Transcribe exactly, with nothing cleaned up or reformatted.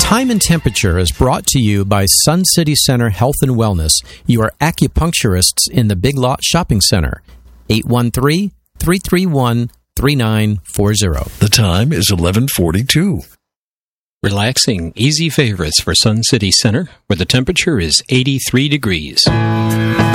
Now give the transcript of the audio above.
Time and Temperature is brought to you by Sun City Center Health and Wellness, your acupuncturists in the Big Lot Shopping Center. eight one three, three three one, three nine four zero. The time is eleven forty-two. Relaxing, easy favorites for Sun City Center, where the temperature is eighty-three degrees.